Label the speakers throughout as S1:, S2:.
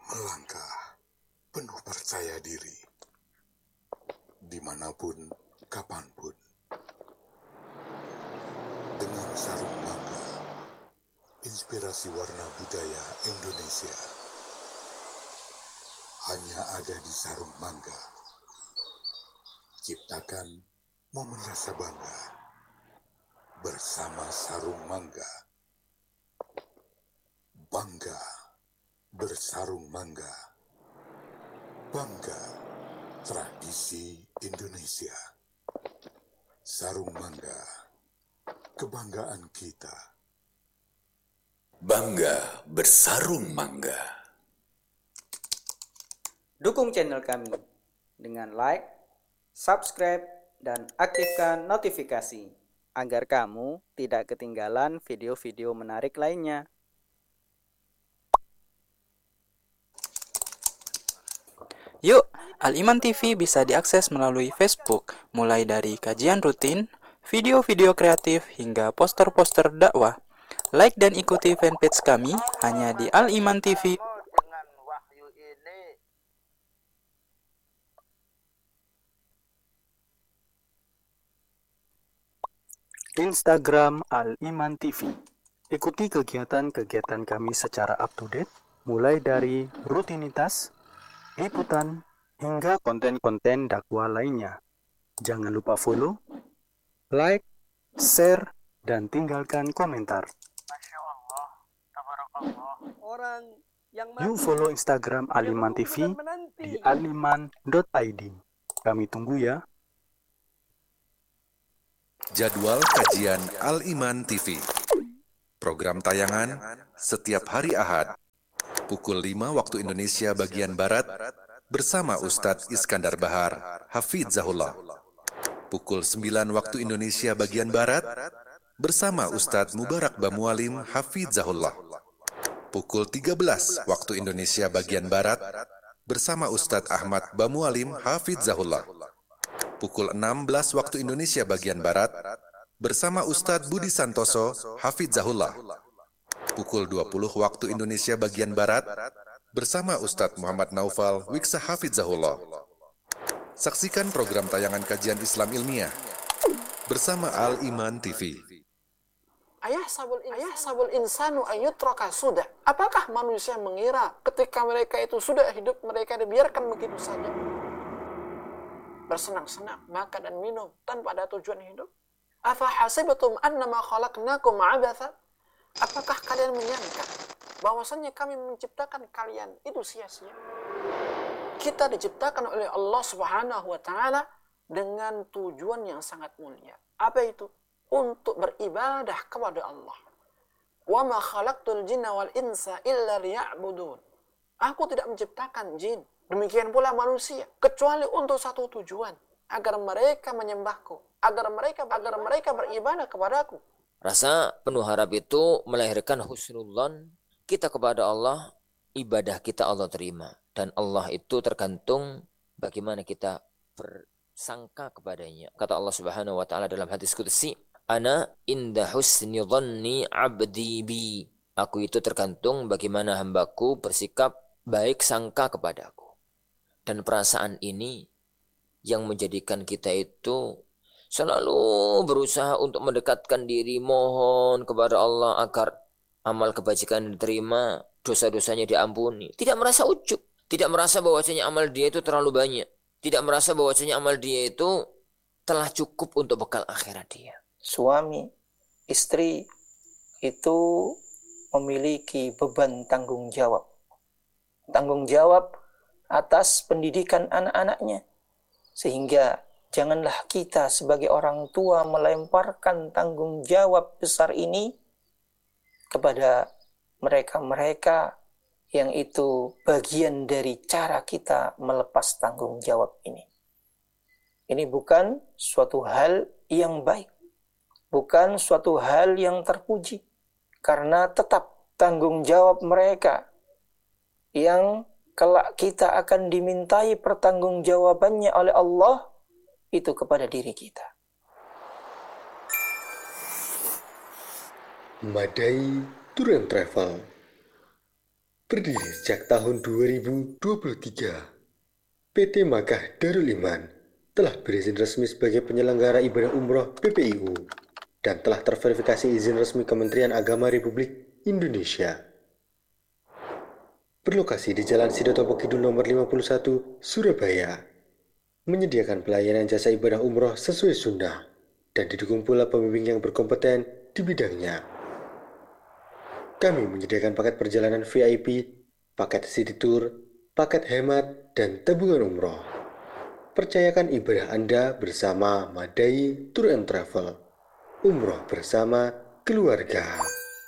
S1: Melangkah penuh percaya diri, dimanapun, kapanpun. Dengan sarung mangga, inspirasi warna budaya Indonesia. Hanya ada di sarung mangga. Ciptakan momen rasa bangga bersama sarung mangga. Bangga bersarung mangga. Bangga tradisi Indonesia. Sarung mangga, kebanggaan kita.
S2: Bangga bersarung mangga.
S3: Dukung channel kami dengan like, subscribe, dan aktifkan notifikasi agar kamu tidak ketinggalan video-video menarik lainnya.
S4: Yuk, Al-Iman TV bisa diakses melalui Facebook, mulai dari kajian rutin, video-video kreatif, hingga poster-poster dakwah. Like dan ikuti fanpage kami hanya di Al-Iman TV.
S5: Dengan wahyu ini
S6: Instagram Al-Iman TV. Ikuti kegiatan-kegiatan kami secara up-to-date, mulai dari rutinitas, liputan, hingga konten-konten dakwah lainnya. Jangan lupa follow, like, share, dan tinggalkan komentar.
S5: Masya Allah, tabarakallah. Orang yang
S6: Yuk follow Instagram Al-Iman TV di aliman.id. Kami tunggu ya.
S2: Jadwal kajian Al-Iman TV. Program tayangan setiap hari Ahad pukul 5 waktu Indonesia bagian Barat bersama Ustadz Iskandar Bahar Hafizahullah. Pukul 9 waktu Indonesia bagian Barat bersama Ustadz Mubarak Bamualim Hafizahullah. Pukul 13 waktu Indonesia bagian Barat bersama Ustadz Ahmad Bamualim Hafizahullah. Pukul 16 waktu Indonesia bagian Barat bersama Ustadz Budi Santoso Hafizahullah. Pukul 20 waktu Indonesia bagian Barat bersama Ustadz Muhammad Naufal Wiksa Hafizahullah. Saksikan program tayangan kajian Islam ilmiah bersama Al-Iman TV.
S7: Ayah sabul insanu ayyutraka sudah. Apakah manusia mengira ketika mereka itu sudah hidup, mereka dibiarkan begitu saja? Bersenang-senang, makan dan minum tanpa ada tujuan hidup? Afa hasibatum annama khalaqnakum abatha? Apakah kalian menyangka bahwasannya kami menciptakan kalian itu sia-sia? Kita diciptakan oleh Allah Subhanahu wa taala dengan tujuan yang sangat mulia. Apa itu? Untuk beribadah kepada Allah. Wa ma khalaqtul jinna wal insa illa liya'budun. Aku tidak menciptakan jin, demikian pula manusia, kecuali untuk satu tujuan, agar mereka menyembahku, agar mereka beribadah kepadaku.
S8: Rasa penuh harap itu melahirkan husnudzon kita kepada Allah, ibadah kita Allah terima. Dan Allah itu tergantung bagaimana kita bersangka kepadanya. Kata Allah Subhanahu wa taala dalam hadis qudsi, "Ana inda husni dhanni 'abdi bi." Aku itu tergantung bagaimana hambaku bersikap baik sangka kepadaku. Dan perasaan ini yang menjadikan kita itu selalu berusaha untuk mendekatkan diri, mohon kepada Allah agar amal kebajikan diterima, dosa-dosanya diampuni. Tidak merasa ujub, tidak merasa bahwasanya amal dia itu terlalu banyak, tidak merasa bahwasanya amal dia itu telah cukup untuk bekal akhirat dia.
S9: Suami, istri itu memiliki beban tanggung jawab. Tanggung jawab atas pendidikan anak-anaknya. Sehingga janganlah kita sebagai orang tua melemparkan tanggung jawab besar ini kepada mereka-mereka yang itu bagian dari cara kita melepas tanggung jawab ini. Ini bukan suatu hal yang baik, bukan suatu hal yang terpuji, karena tetap tanggung jawab mereka yang kelak kita akan dimintai pertanggungjawabannya oleh Allah itu kepada diri kita.
S1: Madai Tour and Travel
S10: Berdiri sejak tahun 2023, PT Makkah Darul Iman telah berizin resmi sebagai penyelenggara ibadah umroh PPIU dan telah terverifikasi izin resmi Kementerian Agama Republik Indonesia. Berlokasi di Jalan Sidotopo Kidul nomor 51, Surabaya, menyediakan pelayanan jasa ibadah umroh sesuai sunnah dan didukung pula pembimbing yang berkompeten di bidangnya. Kami menyediakan paket perjalanan VIP, paket city tour, paket hemat, dan tabungan umroh. Percayakan ibadah Anda bersama Madai Tour and Travel. Umroh bersama keluarga.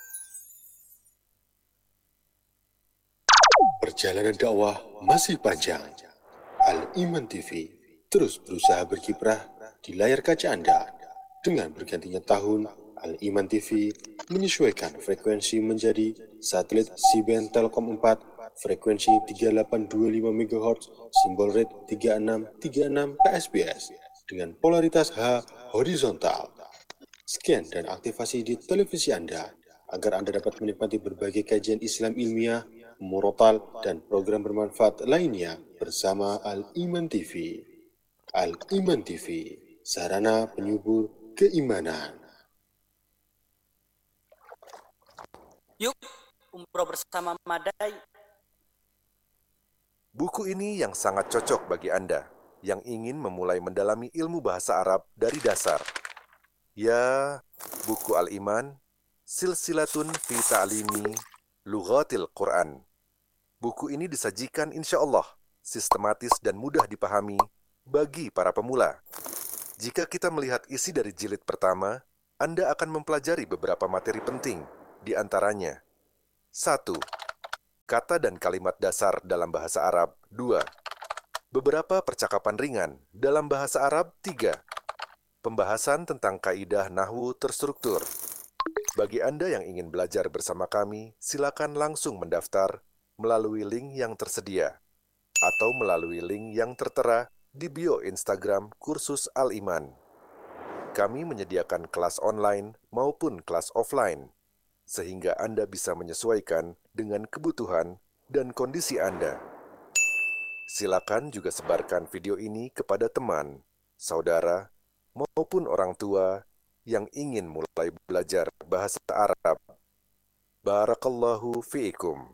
S10: Perjalanan dakwah masih panjang. Al-Iman TV terus berusaha berkiprah di layar kaca Anda. Dengan bergantinya tahun, Al-Iman TV menyesuaikan frekuensi menjadi satelit C-band Telkom 4, frekuensi 3825 MHz, simbol rate 3636 PSBS, dengan polaritas H horizontal. Scan dan aktivasi di televisi Anda, agar Anda dapat menikmati berbagai kajian Islam ilmiah, murotal, dan program bermanfaat lainnya bersama Al-Iman TV. Al-Iman TV, sarana penyubur keimanan.
S3: Yuk, umroh bersama Madai.
S2: Buku ini yang sangat cocok bagi Anda yang ingin memulai mendalami ilmu bahasa Arab dari dasar. Ya, buku Al-Iman, Silsilatun fi Ta'limi Lughatil Quran. Buku ini disajikan insya Allah sistematis dan mudah dipahami bagi para pemula. Jika kita melihat isi dari jilid pertama, Anda akan mempelajari beberapa materi penting, di antaranya 1. Kata dan kalimat dasar dalam bahasa Arab 2. Beberapa percakapan ringan dalam bahasa Arab 3. Pembahasan tentang kaidah nahwu terstruktur. Bagi Anda yang ingin belajar bersama kami, silakan langsung mendaftar melalui link yang tersedia atau melalui link yang tertera di bio Instagram Kursus Al-Iman. Kami menyediakan kelas online maupun kelas offline, sehingga Anda bisa menyesuaikan dengan kebutuhan dan kondisi Anda. Silakan juga sebarkan video ini kepada teman, saudara, maupun orang tua yang ingin mulai belajar bahasa Arab. Barakallahu fiikum.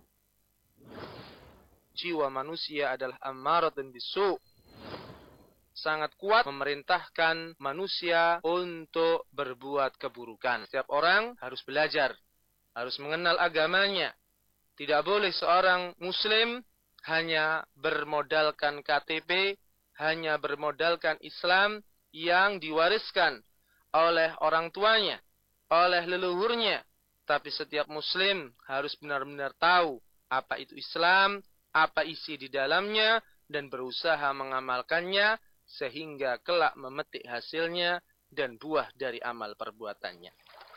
S11: Jiwa manusia adalah ammaratun bisu'. Sangat kuat memerintahkan manusia untuk berbuat keburukan. Setiap orang harus belajar, harus mengenal agamanya. Tidak boleh seorang muslim hanya bermodalkan KTP, hanya bermodalkan Islam yang diwariskan oleh orang tuanya, oleh leluhurnya. Tapi setiap muslim harus benar-benar tahu apa itu Islam, apa isi di dalamnya, dan berusaha mengamalkannya, sehingga kelak memetik hasilnya dan buah dari amal perbuatannya.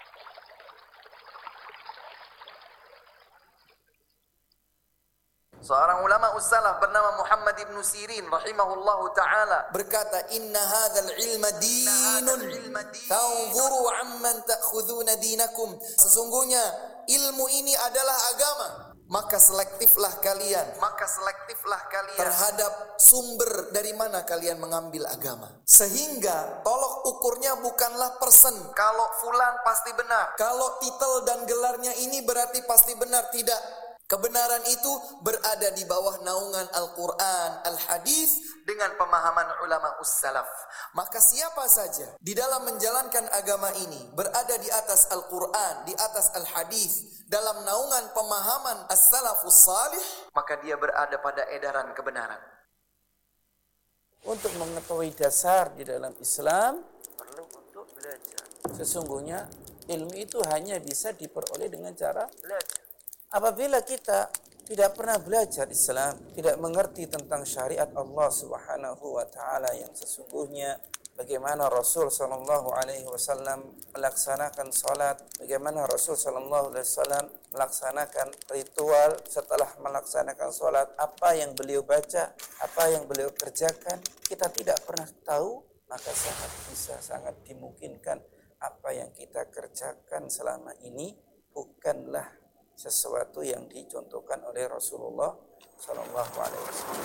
S12: Seorang ulama ussalaf bernama Muhammad ibn Sirin rahimahullahu ta'ala berkata, inna hadzal ilma dinun tanzuru amman ta'khuduna dinakum. Sesungguhnya ilmu ini adalah agama, maka selektiflah kalian terhadap sumber dari mana kalian mengambil agama. Sehingga tolok ukurnya bukanlah persen, kalau fulan pasti benar, kalau titel dan gelarnya ini berarti pasti benar. Tidak. Kebenaran itu berada di bawah naungan Al-Quran, Al-Hadis, dengan pemahaman ulama ussalaf. Maka siapa saja di dalam menjalankan agama ini berada di atas Al-Quran, di atas Al-Hadis, dalam naungan pemahaman as-salafus salih, maka dia berada pada edaran kebenaran.
S13: Untuk mengetahui dasar di dalam Islam, perlu untuk belajar. Sesungguhnya ilmu itu hanya bisa diperoleh dengan cara belajar. Apabila kita tidak pernah belajar Islam, tidak mengerti tentang syariat Allah Subhanahu wa taala yang sesungguhnya, bagaimana Rasul sallallahu alaihi wasallam melaksanakan salat, bagaimana Rasul sallallahu alaihi wasallam melaksanakan ritual setelah melaksanakan salat, apa yang beliau baca, apa yang beliau kerjakan, kita tidak pernah tahu, maka sangat dimungkinkan apa yang kita kerjakan selama ini bukanlah sesuatu yang dicontohkan oleh Rasulullah Sallallahu Alaihi Wasallam.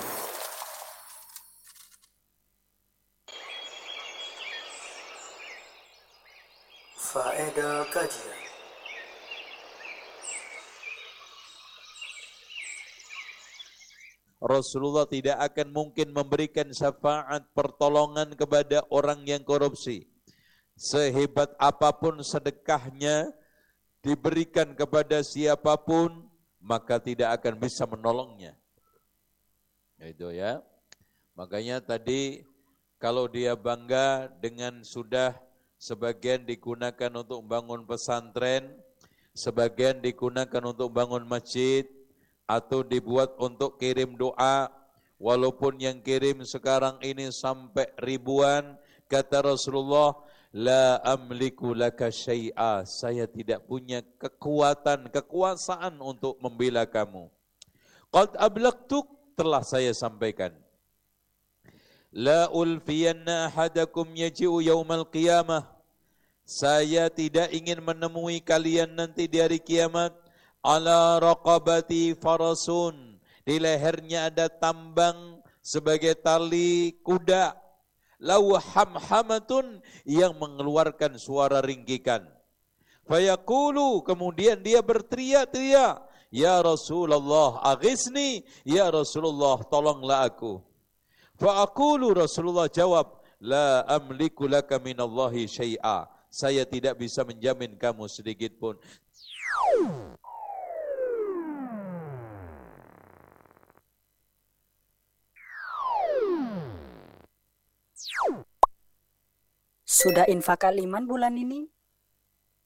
S12: Faedah kajian.
S14: Rasulullah tidak akan mungkin memberikan syafaat pertolongan kepada orang yang korupsi. Sehebat apapun sedekahnya diberikan kepada siapapun, maka tidak akan bisa menolongnya. Itu ya. Makanya tadi kalau dia bangga dengan sudah sebagian digunakan untuk membangun pesantren, sebagian digunakan untuk membangun masjid, atau dibuat untuk kirim doa, walaupun yang kirim sekarang ini sampai ribuan, kata Rasulullah, la amliku laka syai'a, saya tidak punya kekuasaan untuk membela kamu. Qad ablaqtuk, telah saya sampaikan. La ulfiyanna ahadakum yaji'u yaumal qiyamah, saya tidak ingin menemui kalian nanti di hari kiamat, ala raqabati farasun, di lehernya ada tambang sebagai tali kuda, lau hamhamatun, yang mengeluarkan suara ringkikan. Fayaqulu, kemudian dia berteriak-teriak, ya Rasulullah aghisni, ya Rasulullah tolonglah aku. Fa'aqulu, Rasulullah jawab, la amliku laka minallahi syai'a, saya tidak bisa menjamin kamu sedikit pun.
S15: Sudah infak Al-Iman bulan ini?